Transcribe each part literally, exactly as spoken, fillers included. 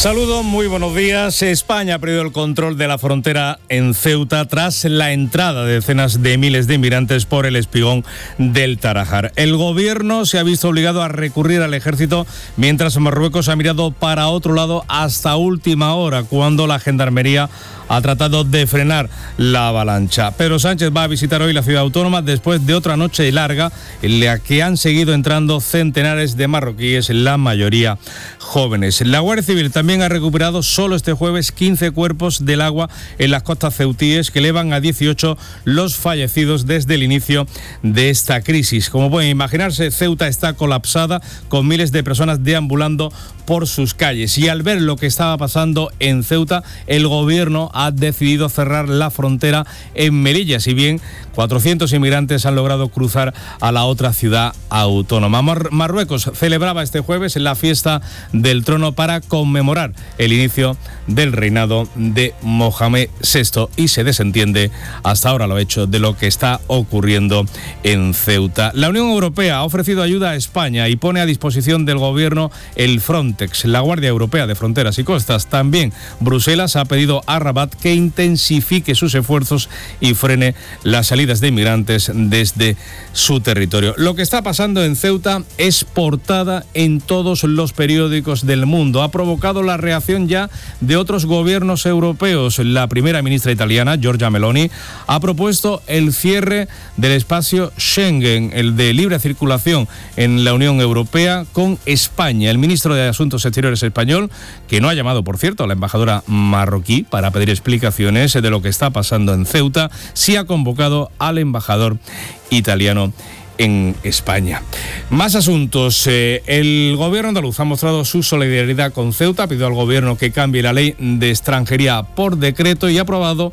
Saludos, muy buenos días. España ha perdido el control de la frontera en Ceuta tras la entrada de decenas de miles de inmigrantes por el espigón del Tarajal. El gobierno se ha visto obligado a recurrir al ejército, mientras Marruecos ha mirado para otro lado hasta última hora, cuando la gendarmería ha tratado de frenar la avalancha. Pedro Sánchez va a visitar hoy la ciudad autónoma después de otra noche larga en la que han seguido entrando centenares de marroquíes, la mayoría jóvenes. La Guardia Civil también ha recuperado solo este jueves quince cuerpos del agua en las costas ceutíes, que elevan a dieciocho los fallecidos desde el inicio de esta crisis. Como pueden imaginarse, Ceuta está colapsada, con miles de personas deambulando por sus calles. Y al ver lo que estaba pasando en Ceuta, el gobierno ha decidido cerrar la frontera en Melilla, si bien cuatrocientos inmigrantes han logrado cruzar a la otra ciudad autónoma. Mar- Marruecos celebraba este jueves la fiesta del trono para conmemorar el inicio del reinado de Mohamed sexto y se desentiende, hasta ahora lo hecho, de lo que está ocurriendo en Ceuta. La Unión Europea ha ofrecido ayuda a España y pone a disposición del gobierno el Frontex, la Guardia Europea de Fronteras y Costas. También Bruselas ha pedido a Rabat que intensifique sus esfuerzos y frene las salidas de inmigrantes desde su territorio. Lo que está pasando en Ceuta es portada en todos los periódicos del mundo. Ha provocado la reacción ya de otros gobiernos europeos. La primera ministra italiana, Giorgia Meloni, ha propuesto el cierre del espacio Schengen, el de libre circulación en la Unión Europea, con España. El ministro de Asuntos Exteriores español, que no ha llamado, por cierto, a la embajadora marroquí para pedir explicaciones de lo que está pasando en Ceuta, sí ha convocado al embajador italiano en España. Más asuntos. Eh, el gobierno andaluz ha mostrado su solidaridad con Ceuta, ha pedido al gobierno que cambie la ley de extranjería por decreto y ha aprobado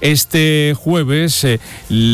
este jueves eh,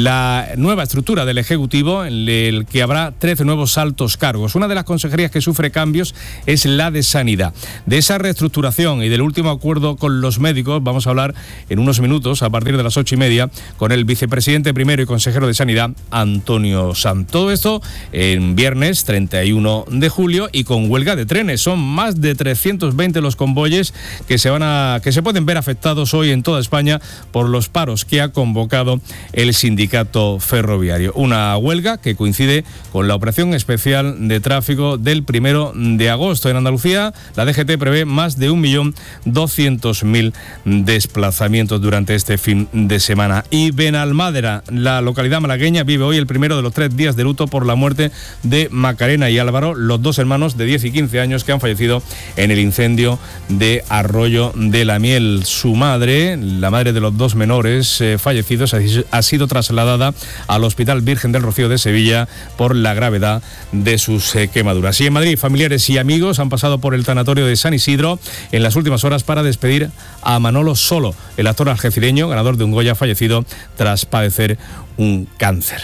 la nueva estructura del Ejecutivo, en el que habrá trece nuevos altos cargos. Una de las consejerías que sufre cambios es la de Sanidad. De esa reestructuración y del último acuerdo con los médicos vamos a hablar en unos minutos, a partir de las ocho y media, con el vicepresidente primero y consejero de Sanidad, Antonio Santos. Todo esto en viernes treinta y uno de julio y con huelga de trenes. Son más de trescientos veinte los convoyes que se van a que se pueden ver afectados hoy en toda España por los paros que ha convocado el sindicato ferroviario. Una huelga que coincide con la operación especial de tráfico del primero de agosto. En Andalucía, la D G T prevé más de un millón doscientos mil desplazamientos durante este fin de semana. Y Benalmádena, la localidad malagueña, vive hoy el primero de los tres días de luto por la muerte de Macarena y Álvaro, los dos hermanos de diez y quince años que han fallecido en el incendio de Arroyo de la Miel. Su madre, la madre de los dos menores eh, fallecidos, ha sido trasladada al Hospital Virgen del Rocío de Sevilla por la gravedad de sus eh, quemaduras. Y en Madrid, familiares y amigos han pasado por el tanatorio de San Isidro en las últimas horas para despedir a Manolo Solo, el actor algecireño, ganador de un Goya, fallecido tras padecer un cáncer.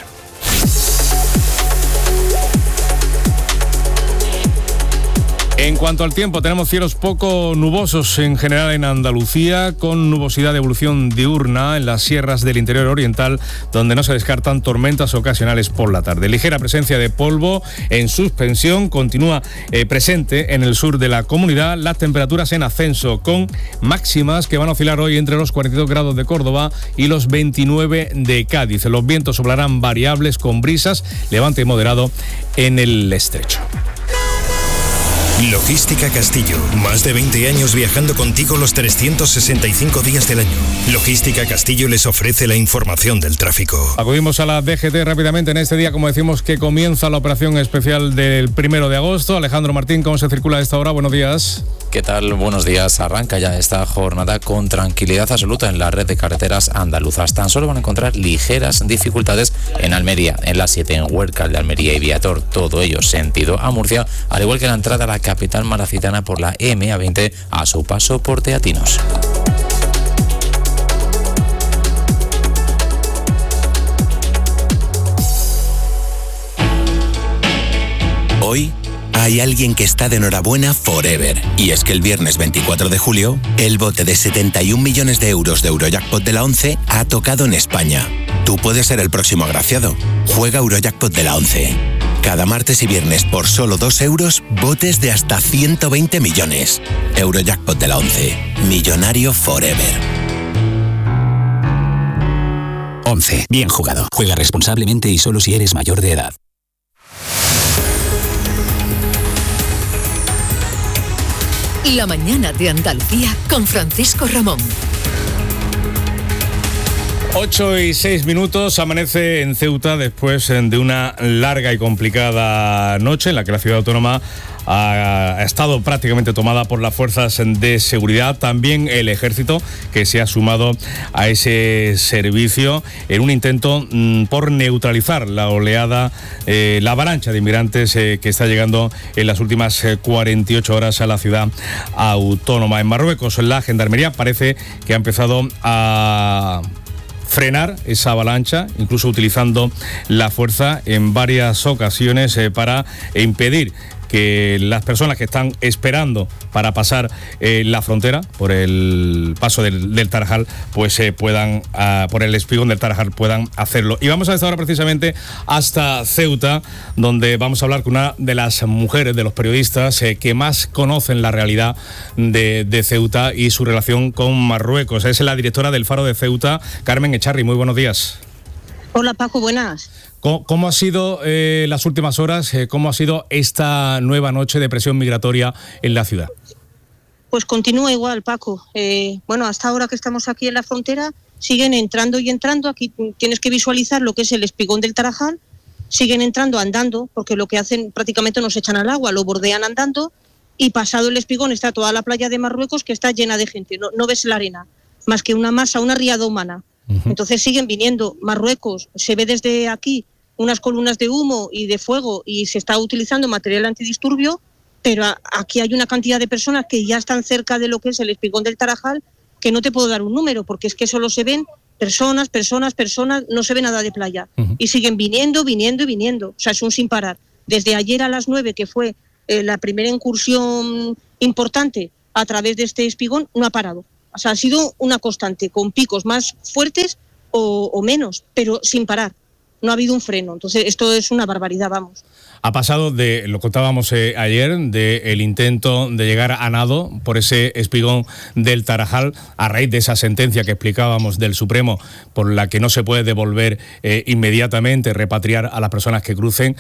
En cuanto al tiempo, tenemos cielos poco nubosos en general en Andalucía, con nubosidad de evolución diurna en las sierras del interior oriental, donde no se descartan tormentas ocasionales por la tarde. Ligera presencia de polvo en suspensión continúa eh, presente en el sur de la comunidad. Las temperaturas en ascenso, con máximas que van a oscilar hoy entre los cuarenta y dos grados de Córdoba y los veintinueve de Cádiz. Los vientos soplarán variables con brisas, levante moderado en el estrecho. Logística Castillo. Más de veinte años viajando contigo los trescientos sesenta y cinco días del año. Logística Castillo les ofrece la información del tráfico. Acudimos a la D G T rápidamente en este día, como decimos, que comienza la operación especial del primero de agosto. Alejandro Martín, ¿cómo se circula a esta hora? Buenos días. ¿Qué tal? Buenos días. Arranca ya esta jornada con tranquilidad absoluta en la red de carreteras andaluzas. Tan solo van a encontrar ligeras dificultades en Almería, en la siete, en Huércal de Almería y Viator, todo ello sentido a Murcia, al igual que la entrada a la capital malacitana por la M A veinte a su paso por Teatinos. Hoy hay alguien que está de enhorabuena forever. Y es que el viernes veinticuatro de julio, el bote de setenta y un millones de euros de Eurojackpot de la ONCE ha tocado en España. Tú puedes ser el próximo agraciado. Juega Eurojackpot de la ONCE. Cada martes y viernes por solo dos euros, botes de hasta ciento veinte millones. Eurojackpot de la once. Millonario forever. once. Bien jugado. Juega responsablemente y solo si eres mayor de edad. La mañana de Andalucía con Francisco Ramón. ocho y seis minutos, amanece en Ceuta después de una larga y complicada noche en la que la ciudad autónoma ha estado prácticamente tomada por las fuerzas de seguridad, también el ejército, que se ha sumado a ese servicio en un intento mmm, por neutralizar la oleada, eh, la avalancha de inmigrantes eh, que está llegando en las últimas eh, cuarenta y ocho horas a la ciudad autónoma. En Marruecos, la gendarmería parece que ha empezado a frenar esa avalancha, incluso utilizando la fuerza en varias ocasiones eh, para impedir que las personas que están esperando para pasar eh, la frontera por el paso del, del Tarajal, pues eh, puedan, uh, por el espigón del Tarajal, puedan hacerlo. Y vamos a estar ahora precisamente hasta Ceuta, donde vamos a hablar con una de las mujeres, de los periodistas eh, que más conocen la realidad de, de Ceuta y su relación con Marruecos. Es la directora del Faro de Ceuta, Carmen Echarri. Muy buenos días. Hola Paco, buenas. ¿Cómo, cómo ha sido eh, las últimas horas? Eh, ¿Cómo ha sido esta nueva noche de presión migratoria en la ciudad? Pues continúa igual, Paco. Eh, bueno, hasta ahora que estamos aquí en la frontera, siguen entrando y entrando. Aquí tienes que visualizar lo que es el espigón del Tarajal. Siguen entrando andando, porque lo que hacen prácticamente nos echan al agua, lo bordean andando, y pasado el espigón está toda la playa de Marruecos, que está llena de gente. No, no ves la arena, más que una masa, una riada humana. Uh-huh. Entonces siguen viniendo. Marruecos se ve desde aquí unas columnas de humo y de fuego y se está utilizando material antidisturbio, pero a, aquí hay una cantidad de personas que ya están cerca de lo que es el espigón del Tarajal, que no te puedo dar un número, porque es que solo se ven personas, personas, personas, no se ve nada de playa. Uh-huh. Y siguen viniendo, viniendo y viniendo. O sea, es un sin parar. Desde ayer a las nueve, que fue eh, la primera incursión importante a través de este espigón, no ha parado. O sea, ha sido una constante, con picos más fuertes o, o menos, pero sin parar. No ha habido un freno. Entonces, esto es una barbaridad, vamos. Ha pasado de, lo contábamos eh, ayer, del intento de llegar a nado por ese espigón del Tarajal, a raíz de esa sentencia que explicábamos del Supremo, por la que no se puede devolver eh, inmediatamente, repatriar a las personas que crucen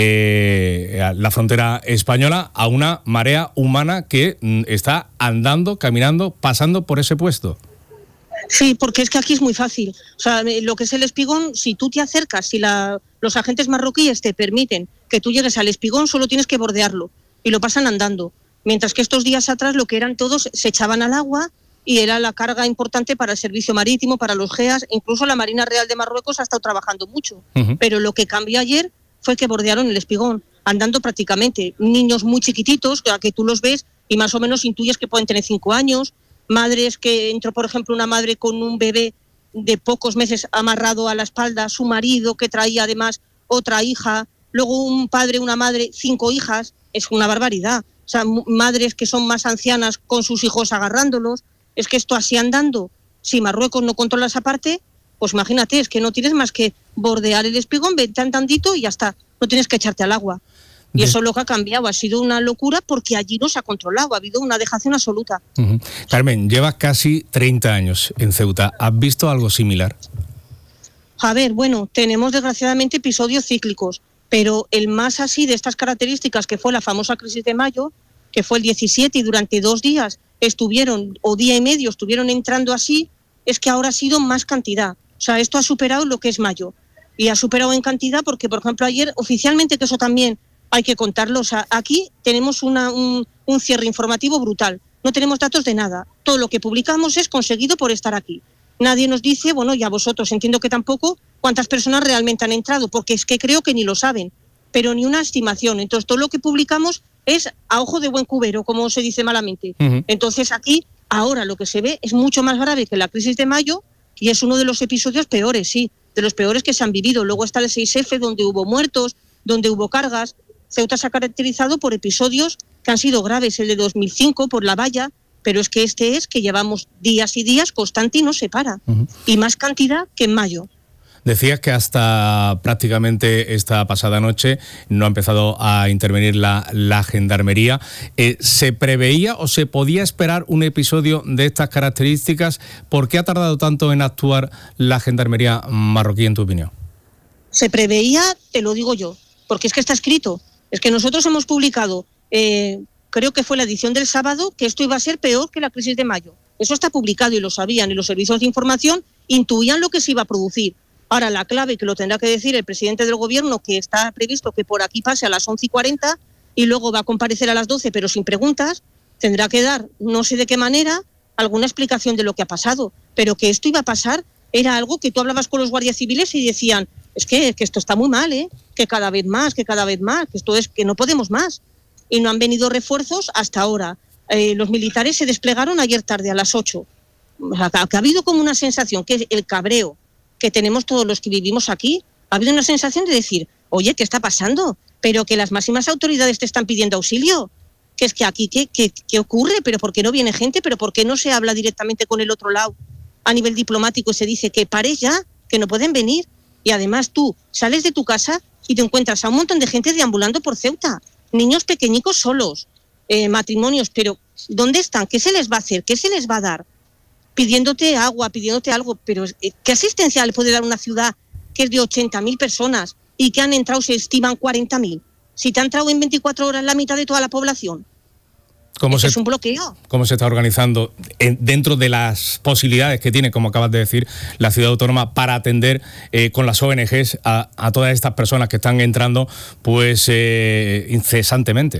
eh, a la frontera española, a una marea humana que mm, está andando, caminando, pasando por ese puesto. Sí, porque es que aquí es muy fácil. O sea, lo que es el espigón, si tú te acercas, si la, los agentes marroquíes te permiten que tú llegues al espigón, solo tienes que bordearlo y lo pasan andando. Mientras que estos días atrás lo que eran todos se echaban al agua y era la carga importante para el servicio marítimo, para los G E A S, incluso la Marina Real de Marruecos ha estado trabajando mucho. Uh-huh. Pero lo que cambió ayer fue que bordearon el espigón, andando prácticamente. Niños muy chiquititos, a que tú los ves y más o menos intuyes que pueden tener cinco años. Madres que entró, por ejemplo, una madre con un bebé de pocos meses amarrado a la espalda, su marido que traía además otra hija, luego un padre, una madre, cinco hijas, es una barbaridad. O sea, madres que son más ancianas con sus hijos agarrándolos, es que esto así andando, si Marruecos no controla esa parte, pues imagínate, es que no tienes más que bordear el espigón, vente andandito y ya está, no tienes que echarte al agua. Y eso es lo que ha cambiado, ha sido una locura porque allí no se ha controlado, ha habido una dejación absoluta. Uh-huh. Carmen, llevas casi treinta años en Ceuta, ¿has visto algo similar? A ver, bueno, tenemos desgraciadamente episodios cíclicos, pero el más así de estas características, que fue la famosa crisis de mayo, que fue el diecisiete y durante dos días estuvieron, o día y medio estuvieron entrando así, es que ahora ha sido más cantidad. O sea, esto ha superado lo que es mayo. Y ha superado en cantidad porque, por ejemplo, ayer oficialmente, que eso también hay que contarlo, o sea, aquí tenemos una, un, un cierre informativo brutal, no tenemos datos de nada, todo lo que publicamos es conseguido por estar aquí. Nadie nos dice, bueno, y a vosotros entiendo que tampoco, cuántas personas realmente han entrado, porque es que creo que ni lo saben, pero ni una estimación. Entonces todo lo que publicamos es a ojo de buen cubero, como se dice malamente. Uh-huh. Entonces aquí, ahora lo que se ve es mucho más grave que la crisis de mayo, y es uno de los episodios peores, sí, de los peores que se han vivido. Luego está el seis efe, donde hubo muertos, donde hubo cargas. Ceuta se ha caracterizado por episodios que han sido graves, el de dos mil cinco por la valla, pero es que este es que llevamos días y días constante y no se para, uh-huh. y más cantidad que en mayo. Decías que hasta prácticamente esta pasada noche no ha empezado a intervenir la, la Gendarmería. Eh, ¿Se preveía o se podía esperar un episodio de estas características? ¿Por qué ha tardado tanto en actuar la Gendarmería marroquí, en tu opinión? Se preveía, te lo digo yo, porque es que está escrito. Es que nosotros hemos publicado, eh, creo que fue la edición del sábado, que esto iba a ser peor que la crisis de mayo. Eso está publicado y lo sabían, y los servicios de información intuían lo que se iba a producir. Ahora, la clave, que lo tendrá que decir el presidente del gobierno, que está previsto que por aquí pase a las once y cuarenta y luego va a comparecer a las doce, pero sin preguntas, tendrá que dar, no sé de qué manera, alguna explicación de lo que ha pasado. Pero que esto iba a pasar era algo que tú hablabas con los guardias civiles y decían, es que, que esto está muy mal, ¿eh? que cada vez más, que cada vez más, que esto es que no podemos más. Y no han venido refuerzos hasta ahora. Eh, los militares se desplegaron ayer tarde, a las ocho. O sea, que ha habido como una sensación, que el cabreo que tenemos todos los que vivimos aquí, ha habido una sensación de decir, oye, ¿qué está pasando? Pero que las máximas autoridades te están pidiendo auxilio. Que es que aquí, ¿qué, qué, qué ocurre? ¿Pero por qué no viene gente? ¿Pero por qué no se habla directamente con el otro lado a nivel diplomático y se dice que pare ya, que no pueden venir? Y además tú sales de tu casa y te encuentras a un montón de gente deambulando por Ceuta. Niños pequeñicos solos, eh, matrimonios, pero ¿dónde están? ¿Qué se les va a hacer? ¿Qué se les va a dar? Pidiéndote agua, pidiéndote algo, pero ¿qué asistencia le puede dar una ciudad que es de ochenta mil personas y que han entrado, se estiman cuarenta mil? Si te ha entrado en veinticuatro horas la mitad de toda la población. ¿Cómo se, es un bloqueo. ¿Cómo se está organizando en, dentro de las posibilidades que tiene, como acabas de decir, la ciudad autónoma para atender eh, con las O N Ges a, a todas estas personas que están entrando pues eh, incesantemente?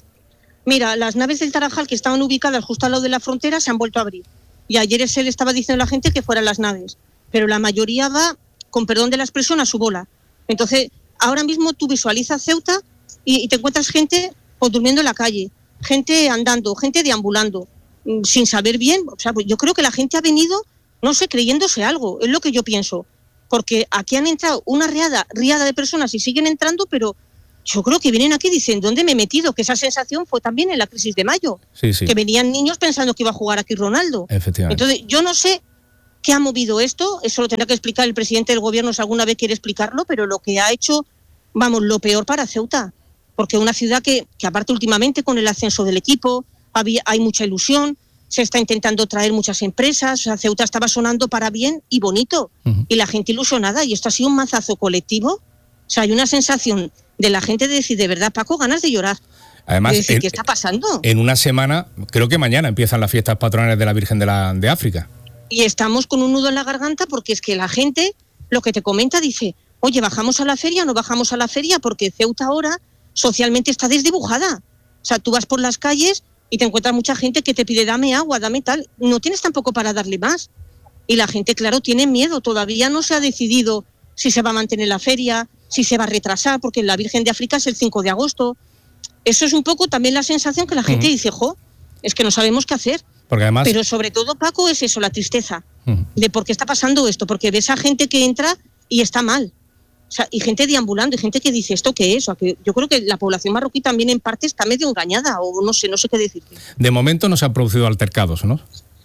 Mira, las naves del Tarajal, que estaban ubicadas justo al lado de la frontera, se han vuelto a abrir. Y ayer se le estaba diciendo a la gente que fueran las naves. Pero la mayoría va, con perdón de la expresión, a su bola. Entonces, ahora mismo tú visualizas Ceuta y, y te encuentras gente pues, durmiendo en la calle, gente andando, gente deambulando, sin saber bien. O sea, pues yo creo que la gente ha venido, no sé, creyéndose algo, es lo que yo pienso. Porque aquí han entrado una riada, riada de personas y siguen entrando, pero yo creo que vienen aquí y dicen, ¿dónde me he metido? Que esa sensación fue también en la crisis de mayo. Sí, sí. Que venían niños pensando que iba a jugar aquí Ronaldo. Efectivamente. Entonces, yo no sé qué ha movido esto, eso lo tendrá que explicar el presidente del gobierno si alguna vez quiere explicarlo, pero lo que ha hecho, vamos, lo peor para Ceuta. Porque una ciudad que, que aparte últimamente con el ascenso del equipo, había, hay mucha ilusión, se está intentando traer muchas empresas, o sea, Ceuta estaba sonando para bien y bonito, uh-huh. y la gente ilusionada, y esto ha sido un mazazo colectivo. O sea, hay una sensación de la gente de decir, de verdad, Paco, ganas de llorar. Además, de decir, en, ¿qué está pasando? En una semana, creo que mañana empiezan las fiestas patronales de la Virgen de, la, de África. Y estamos con un nudo en la garganta porque es que la gente, lo que te comenta, dice, oye, ¿bajamos a la feria o no bajamos a la feria? Porque Ceuta ahora socialmente está desdibujada. O sea, tú vas por las calles y te encuentras mucha gente que te pide, dame agua, dame tal. No tienes tampoco para darle más. Y la gente, claro, tiene miedo. Todavía no se ha decidido si se va a mantener la feria, si se va a retrasar, porque la Virgen de África es el cinco de agosto. Eso es un poco también la sensación que la gente uh-huh. dice, jo, es que no sabemos qué hacer. Porque además... Pero sobre todo, Paco, es eso, la tristeza uh-huh. de por qué está pasando esto, porque ves a gente que entra y está mal. O sea, y gente deambulando, y gente que dice, ¿esto qué es? O sea, que yo creo que la población marroquí también en parte está medio engañada, o no sé, no sé qué decirte. De momento no se han producido altercados, ¿no?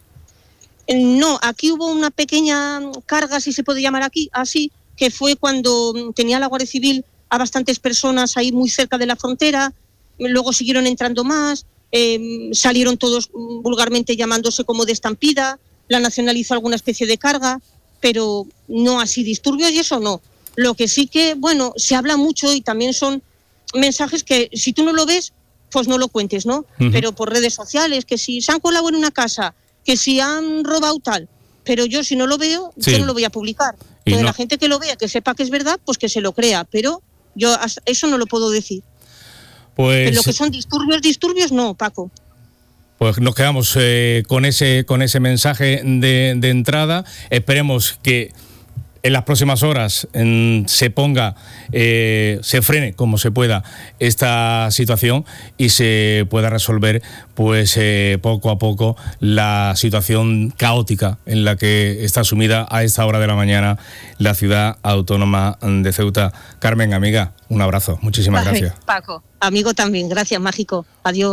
No, aquí hubo una pequeña carga, si se puede llamar aquí, así, que fue cuando tenía la Guardia Civil a bastantes personas ahí muy cerca de la frontera, luego siguieron entrando más, eh, salieron todos vulgarmente llamándose como de estampida, la Nacional hizo alguna especie de carga, pero no así disturbios y eso no. Lo que sí que, bueno, se habla mucho y también son mensajes que si tú no lo ves, pues no lo cuentes, ¿no? Uh-huh. Pero por redes sociales, que si se han colado en una casa, que si han robado tal, pero yo si no lo veo, sí. yo no lo voy a publicar. Entonces no. La gente que lo vea, que sepa que es verdad, pues que se lo crea, pero yo eso no lo puedo decir. Pues... Pero lo que son disturbios, disturbios, no, Paco. Pues nos quedamos eh, con ese con ese mensaje de, de entrada. Esperemos que en las próximas horas en, se ponga, eh, se frene como se pueda esta situación y se pueda resolver pues eh, poco a poco la situación caótica en la que está sumida a esta hora de la mañana la ciudad autónoma de Ceuta. Carmen, amiga, un abrazo. Muchísimas Vale, gracias. Paco, amigo también. Gracias, mágico. Adiós.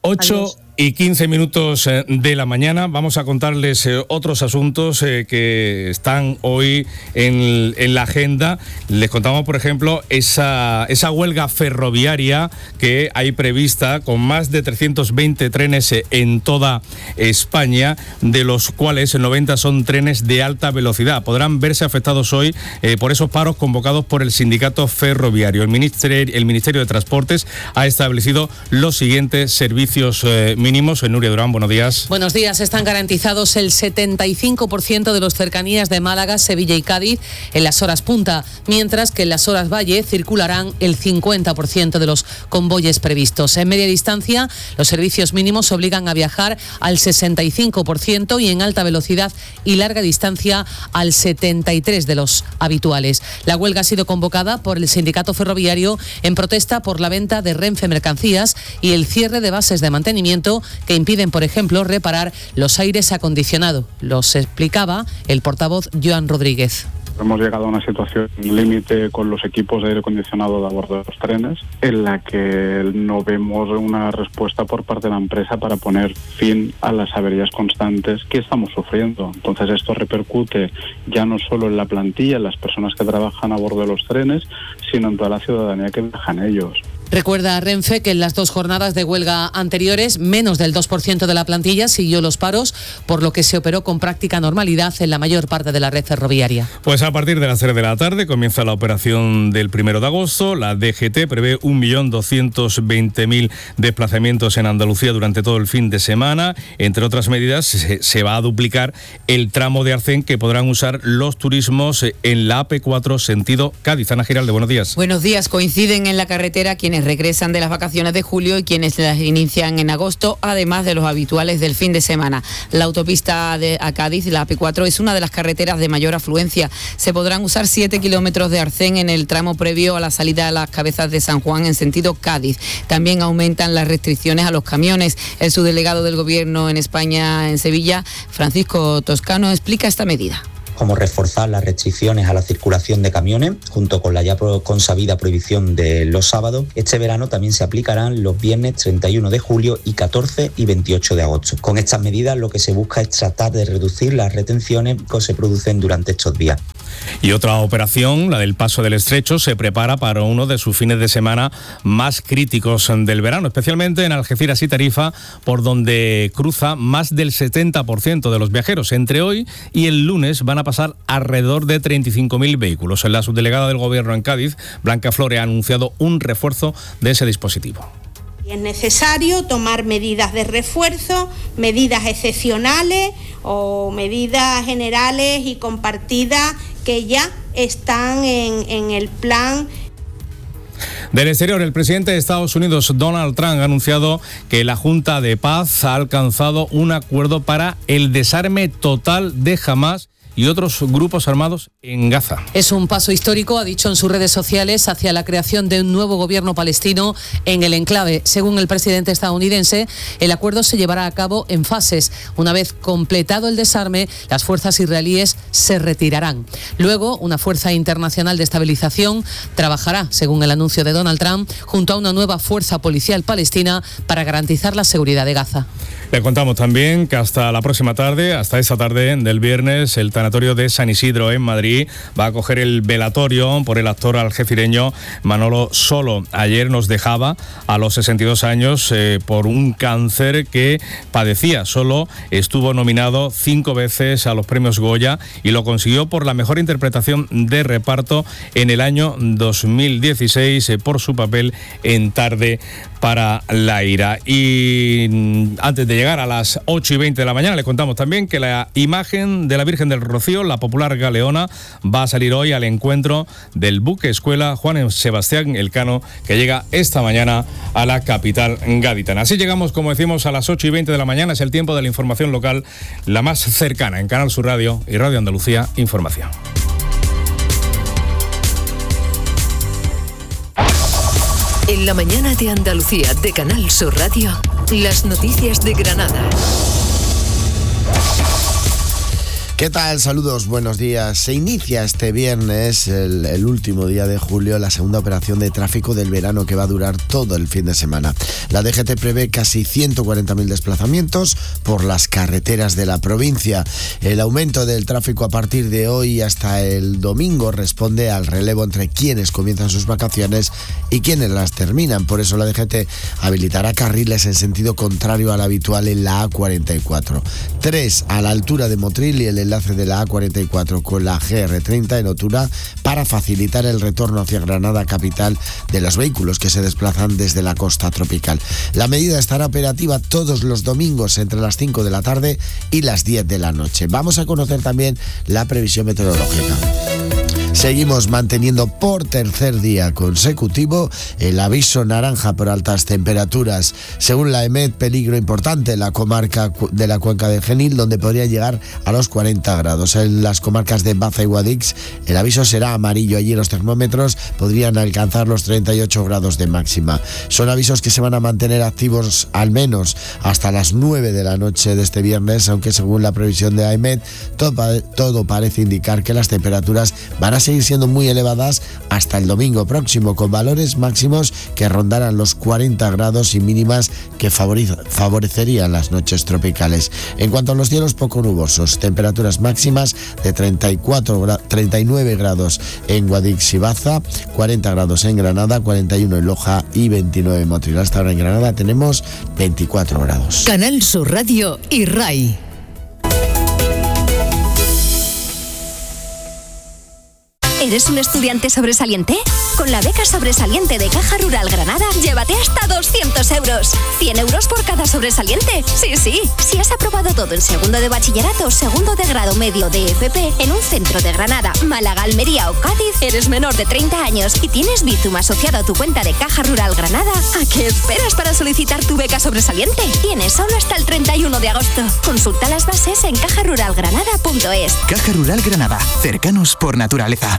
ocho Adiós. Y quince minutos de la mañana. Vamos a contarles eh, otros asuntos eh, que están hoy en, en la agenda. Les contamos, por ejemplo, esa, esa huelga ferroviaria que hay prevista con más de trescientos veinte trenes en toda España, de los cuales el noventa son trenes de alta velocidad. Podrán verse afectados hoy eh, por esos paros convocados por el sindicato ferroviario. El Ministerio, el Ministerio de Transportes ha establecido los siguientes servicios eh, mínimos. Nuria Durán, buenos días. Buenos días. Están garantizados el setenta y cinco por ciento de los cercanías de Málaga, Sevilla y Cádiz en las horas punta, mientras que en las horas valle circularán el cincuenta por ciento de los convoyes previstos. En media distancia, los servicios mínimos obligan a viajar al sesenta y cinco por ciento y en alta velocidad y larga distancia al setenta y tres por ciento de los habituales. La huelga ha sido convocada por el sindicato ferroviario en protesta por la venta de Renfe Mercancías y el cierre de bases de mantenimiento que impiden, por ejemplo, reparar los aires acondicionados. Los explicaba el portavoz Joan Rodríguez. Hemos llegado a una situación límite con los equipos de aire acondicionado a bordo de los trenes, en la que no vemos una respuesta por parte de la empresa para poner fin a las averías constantes que estamos sufriendo. Entonces esto repercute ya no solo en la plantilla, en las personas que trabajan a bordo de los trenes, sino en toda la ciudadanía que viaja en ellos. Recuerda a Renfe que en las dos jornadas de huelga anteriores, menos del dos por ciento de la plantilla siguió los paros, por lo que se operó con práctica normalidad en la mayor parte de la red ferroviaria. Pues a partir de las tres de la tarde comienza la operación del primero de agosto. La D G T prevé un millón doscientos veinte mil desplazamientos en Andalucía durante todo el fin de semana. Entre otras medidas, se, se va a duplicar el tramo de Arcén que podrán usar los turismos en la A P cuatro sentido Cádiz. Ana Giralde, buenos días. Buenos días. Coinciden en la carretera quienes regresan de las vacaciones de julio y quienes las inician en agosto, además de los habituales del fin de semana. La autopista de a Cádiz, la A P cuatro, es una de las carreteras de mayor afluencia. Se podrán usar siete kilómetros de Arcén en el tramo previo a la salida a las Cabezas de San Juan en sentido Cádiz. También aumentan las restricciones a los camiones. El subdelegado del Gobierno en España, en Sevilla, Francisco Toscano, explica esta medida. Como reforzar las restricciones a la circulación de camiones, junto con la ya consabida prohibición de los sábados. Este verano también se aplicarán los viernes treinta y uno de julio y catorce y veintiocho de agosto. Con estas medidas lo que se busca es tratar de reducir las retenciones que se producen durante estos días. Y otra operación, la del Paso del Estrecho, se prepara para uno de sus fines de semana más críticos del verano, especialmente en Algeciras y Tarifa, por donde cruza más del setenta por ciento de los viajeros. Entre hoy y el lunes van a pasar alrededor de treinta y cinco mil vehículos. La subdelegada del Gobierno en Cádiz, Blanca Flore, ha anunciado un refuerzo de ese dispositivo. Es necesario tomar medidas de refuerzo, medidas excepcionales o medidas generales y compartidas que ya están en, en el plan. Del exterior, el presidente de Estados Unidos, Donald Trump, ha anunciado que la Junta de Paz ha alcanzado un acuerdo para el desarme total de Hamás y otros grupos armados en Gaza. Es un paso histórico, ha dicho en sus redes sociales, hacia la creación de un nuevo gobierno palestino en el enclave. Según el presidente estadounidense, el acuerdo se llevará a cabo en fases. Una vez completado el desarme, las fuerzas israelíes se retirarán. Luego, una fuerza internacional de estabilización trabajará, según el anuncio de Donald Trump, junto a una nueva fuerza policial palestina para garantizar la seguridad de Gaza. Le contamos también que hasta la próxima tarde, hasta esa tarde del viernes, el tanatorio de San Isidro en Madrid va a acoger el velatorio por el actor algecireño Manolo Solo. Ayer nos dejaba a los sesenta y dos años eh, por un cáncer que padecía. Solo estuvo nominado cinco veces a los premios Goya y lo consiguió por la mejor interpretación de reparto en el año dos mil dieciséis eh, por su papel en Tarde para la ira. Y antes de llegar a las ocho y veinte de la mañana, le contamos también que la imagen de la Virgen del Rocío, la popular galeona, va a salir hoy al encuentro del buque escuela Juan Sebastián Elcano, que llega esta mañana a la capital gaditana. Así llegamos, como decimos, a las ocho y veinte de la mañana. Es el tiempo de la información local, la más cercana en Canal Sur Radio y Radio Andalucía Información. En la mañana de Andalucía de Canal Sur Radio, las noticias de Granada. ¿Qué tal? Saludos, buenos días. Se inicia este viernes, el, el último día de julio, la segunda operación de tráfico del verano que va a durar todo el fin de semana. La D G T prevé casi ciento cuarenta mil desplazamientos por las carreteras de la provincia. El aumento del tráfico a partir de hoy hasta el domingo responde al relevo entre quienes comienzan sus vacaciones y quienes las terminan. Por eso la D G T habilitará carriles en sentido contrario al habitual en la A cuarenta y cuatro. Tres a la altura de Motril y el enlace de la A cuarenta y cuatro con la G R treinta en Otura para facilitar el retorno hacia Granada capital de los vehículos que se desplazan desde la costa tropical. La medida estará operativa todos los domingos entre las cinco de la tarde y las diez de la noche. Vamos a conocer también la previsión meteorológica. Seguimos manteniendo por tercer día consecutivo el aviso naranja por altas temperaturas. Según la EMET, peligro importante en la comarca de la Cuenca del Genil, donde podría llegar a los cuarenta grados. En las comarcas de Baza y Guadix, el aviso será amarillo. Allí los termómetros podrían alcanzar los treinta y ocho grados de máxima. Son avisos que se van a mantener activos al menos hasta las nueve de la noche de este viernes, aunque según la previsión de la EMET, todo, todo parece indicar que las temperaturas van a seguir siendo muy elevadas hasta el domingo próximo, con valores máximos que rondarán los cuarenta grados y mínimas que favorecerían las noches tropicales. En cuanto a los cielos poco nubosos, temperaturas máximas de treinta y cuatro, treinta y nueve grados en Guadix y Baza, cuarenta grados en Granada, cuarenta y uno en Loja y veintinueve en Motril. Hasta ahora en Granada tenemos veinticuatro grados. Canal Sur Radio y R A I. ¿Eres un estudiante sobresaliente? Con la beca sobresaliente de Caja Rural Granada, llévate hasta doscientos euros. cien euros por cada sobresaliente. Sí, sí. Si has aprobado todo en segundo de bachillerato, segundo de grado medio de F P, en un centro de Granada, Málaga, Almería o Cádiz, eres menor de treinta años y tienes Bizum asociado a tu cuenta de Caja Rural Granada, ¿a qué esperas para solicitar tu beca sobresaliente? Tienes solo hasta el treinta y uno de agosto. Consulta las bases en caja rural granada punto es. Caja Rural Granada. Cercanos por naturaleza.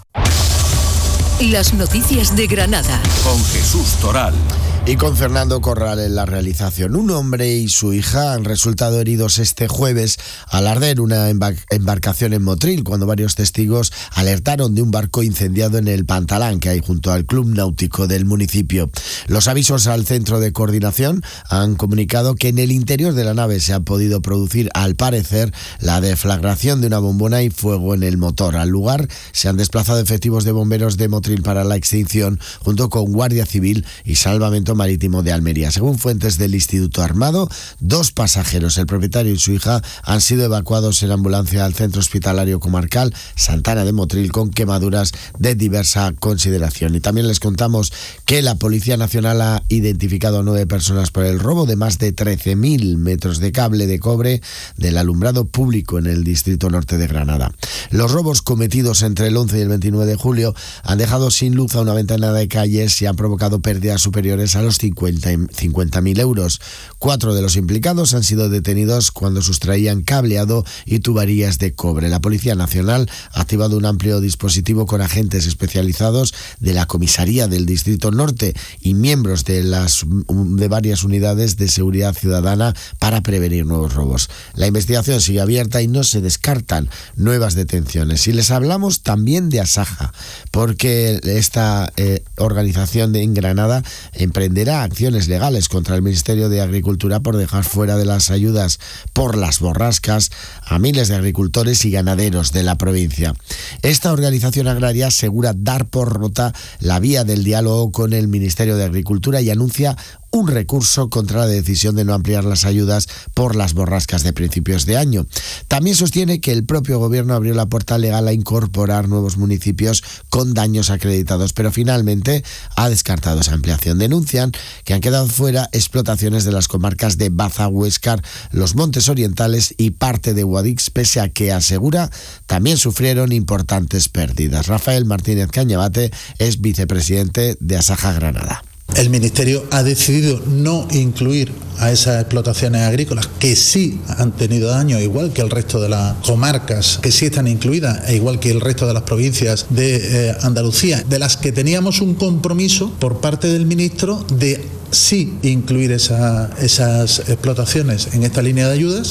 Las noticias de Granada. Con Jesús Toral. Y con Fernando Corral en la realización. Un hombre y su hija han resultado heridos este jueves al arder una embarcación en Motril, cuando varios testigos alertaron de un barco incendiado en el Pantalán que hay junto al Club Náutico del municipio. Los avisos al centro de coordinación han comunicado que en el interior de la nave se ha podido producir, al parecer, la deflagración de una bombona y fuego en el motor. Al lugar se han desplazado efectivos de bomberos de Motril para la extinción, junto con Guardia Civil y Salvamento Marítimo de Almería. Según fuentes del Instituto Armado, dos pasajeros, el propietario y su hija, han sido evacuados en ambulancia al Centro Hospitalario Comarcal Santana de Motril con quemaduras de diversa consideración. Y también les contamos que la Policía Nacional ha identificado a nueve personas por el robo de más de trece mil metros de cable de cobre del alumbrado público en el Distrito Norte de Granada. Los robos cometidos entre el once y el veintinueve de julio han dejado sin luz a una veintena de calles y han provocado pérdidas superiores a los cincuenta mil euros. Cuatro de los implicados han sido detenidos cuando sustraían cableado y tuberías de cobre. La Policía Nacional ha activado un amplio dispositivo con agentes especializados de la Comisaría del Distrito Norte y miembros de, las, de varias unidades de seguridad ciudadana para prevenir nuevos robos. La investigación sigue abierta y no se descartan nuevas detenciones. Y les hablamos también de Asaja, porque esta eh, organización de en Granada emprenderá acciones legales contra el Ministerio de Agricultura por dejar fuera de las ayudas por las borrascas a miles de agricultores y ganaderos de la provincia. Esta organización agraria asegura dar por rota la vía del diálogo con el Ministerio de Agricultura y anuncia un recurso contra la decisión de no ampliar las ayudas por las borrascas de principios de año. También sostiene que el propio gobierno abrió la puerta legal a incorporar nuevos municipios con daños acreditados, pero finalmente ha descartado esa ampliación. Denuncian que han quedado fuera explotaciones de las comarcas de Baza, Huéscar, los Montes Orientales y parte de Guadix, pese a que, asegura, también sufrieron importantes pérdidas. Rafael Martínez Cañabate es vicepresidente de Asaja Granada. El Ministerio ha decidido no incluir a esas explotaciones agrícolas que sí han tenido daño, igual que el resto de las comarcas que sí están incluidas, e igual que el resto de las provincias de eh, Andalucía, de las que teníamos un compromiso por parte del ministro de sí incluir esa, esas explotaciones en esta línea de ayudas.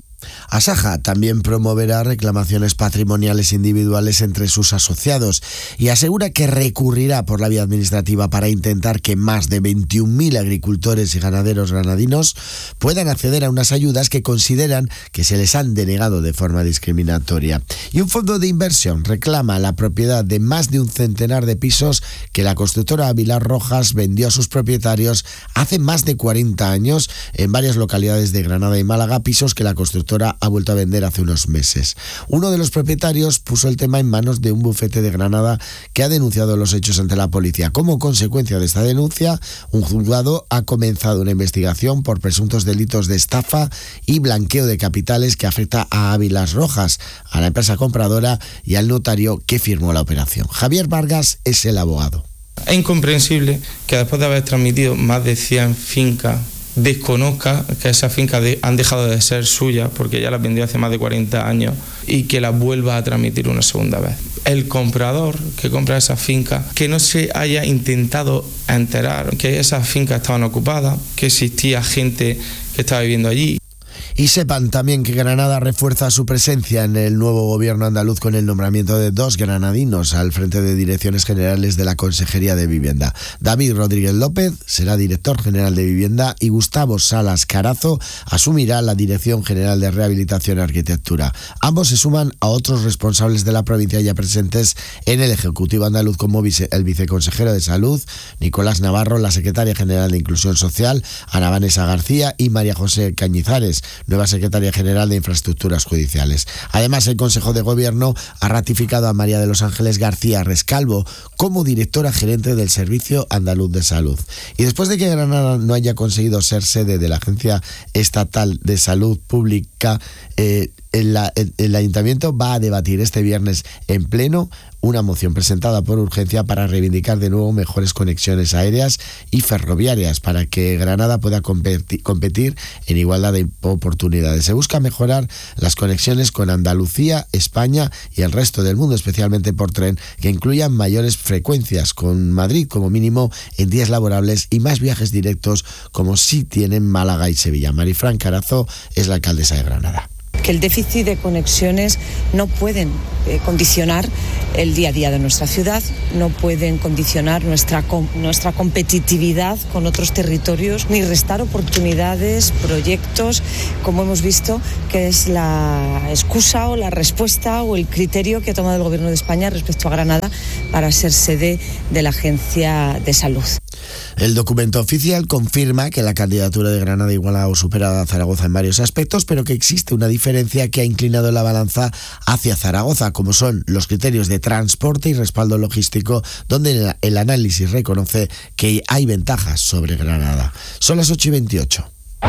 Asaja también promoverá reclamaciones patrimoniales individuales entre sus asociados y asegura que recurrirá por la vía administrativa para intentar que más de veintiún mil agricultores y ganaderos granadinos puedan acceder a unas ayudas que consideran que se les han denegado de forma discriminatoria. Y un fondo de inversión reclama la propiedad de más de un centenar de pisos que la constructora Avilar Rojas vendió a sus propietarios hace más de cuarenta años en varias localidades de Granada y Málaga, pisos que la constructora ha vuelto a vender hace unos meses. Uno de los propietarios puso el tema en manos de un bufete de Granada que ha denunciado los hechos ante la policía. Como consecuencia de esta denuncia, un juzgado ha comenzado una investigación por presuntos delitos de estafa y blanqueo de capitales que afecta a Avilar Rojas, a la empresa compradora y al notario que firmó la operación. Javier Vargas es el abogado. Es incomprensible que después de haber transmitido más de cien fincas desconozca que esas fincas de, han dejado de ser suyas porque ya las vendió hace más de cuarenta años y que las vuelva a transmitir una segunda vez. El comprador que compra esas fincas, que no se haya intentado enterar que esas fincas estaban ocupadas, que existía gente que estaba viviendo allí. Y sepan también que Granada refuerza su presencia en el nuevo gobierno andaluz con el nombramiento de dos granadinos al frente de direcciones generales de la Consejería de Vivienda. David Rodríguez López será director general de Vivienda y Gustavo Salas Carazo asumirá la Dirección General de Rehabilitación y Arquitectura. Ambos se suman a otros responsables de la provincia ya presentes en el Ejecutivo andaluz como vice, el viceconsejero de Salud, Nicolás Navarro, la secretaria general de Inclusión Social, Ana Vanessa García y María José Cañizares, nueva secretaria general de Infraestructuras Judiciales. Además, el Consejo de Gobierno ha ratificado a María de los Ángeles García Rescalvo como directora gerente del Servicio Andaluz de Salud. Y después de que Granada no haya conseguido ser sede de la Agencia Estatal de Salud Pública, eh, el, el, el Ayuntamiento va a debatir este viernes en pleno una moción presentada por urgencia para reivindicar de nuevo mejores conexiones aéreas y ferroviarias para que Granada pueda competir, competir en igualdad de oportunidades. Se busca mejorar las conexiones con Andalucía, España y el resto del mundo, especialmente por tren, que incluyan mayores frecuencias con Madrid como mínimo en días laborables y más viajes directos como sí tienen Málaga y Sevilla. Marifran Carazo es la alcaldesa de Granada. Que el déficit de conexiones no pueden eh, condicionar el día a día de nuestra ciudad, no pueden condicionar nuestra, com- nuestra competitividad con otros territorios, ni restar oportunidades, proyectos, como hemos visto, que es la excusa o la respuesta o el criterio que ha tomado el Gobierno de España respecto a Granada para ser sede de la Agencia de Salud. El documento oficial confirma que la candidatura de Granada iguala o supera a Zaragoza en varios aspectos, pero que existe una diferencia que ha inclinado la balanza hacia Zaragoza, como son los criterios de transporte y respaldo logístico, donde el análisis reconoce que hay ventajas sobre Granada. Son las ocho y veintiocho.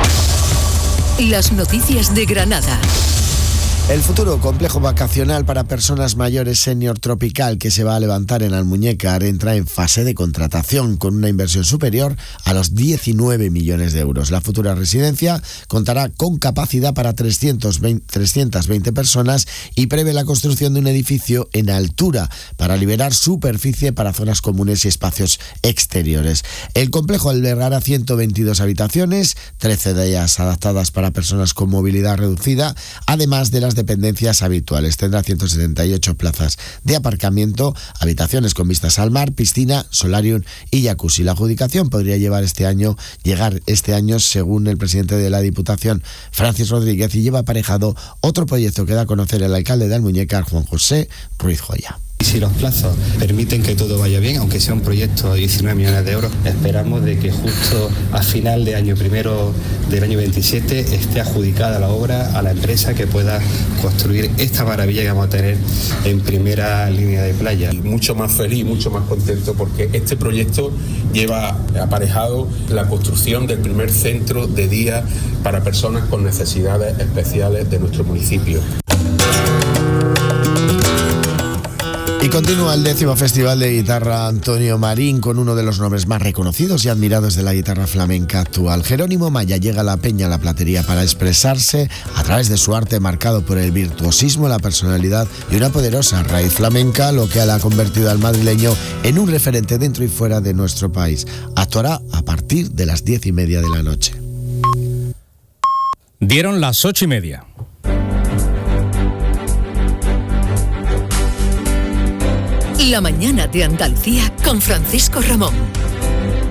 Las noticias de Granada. El futuro complejo vacacional para personas mayores senior tropical que se va a levantar en Almuñécar entra en fase de contratación con una inversión superior a los diecinueve millones de euros. La futura residencia contará con capacidad para trescientas veinte personas y prevé la construcción de un edificio en altura para liberar superficie para zonas comunes y espacios exteriores. El complejo albergará ciento veintidós habitaciones, trece de ellas adaptadas para personas con movilidad reducida, además de las dependencias habituales. Tendrá ciento setenta y ocho plazas de aparcamiento, habitaciones con vistas al mar, piscina, solarium y jacuzzi. La adjudicación podría llevar este año, llegar este año, según el presidente de la Diputación, Francis Rodríguez, y lleva aparejado otro proyecto que da a conocer el alcalde de Almuñécar, Juan José Ruiz Joya. Y si los plazos permiten que todo vaya bien, aunque sea un proyecto de diecinueve millones de euros, esperamos de que justo a final de año primero del año veintisiete esté adjudicada la obra a la empresa que pueda construir esta maravilla que vamos a tener en primera línea de playa. Y mucho más feliz, mucho más contento porque este proyecto lleva aparejado la construcción del primer centro de día para personas con necesidades especiales de nuestro municipio. Y continúa el décimo Festival de Guitarra Antonio Marín con uno de los nombres más reconocidos y admirados de la guitarra flamenca actual. Jerónimo Maya llega a la Peña La Platería para expresarse a través de su arte marcado por el virtuosismo, la personalidad y una poderosa raíz flamenca, lo que le ha convertido al madrileño en un referente dentro y fuera de nuestro país. Actuará a partir de las diez y media de la noche. Dieron las ocho y media. La mañana de Andalucía con Francisco Ramón.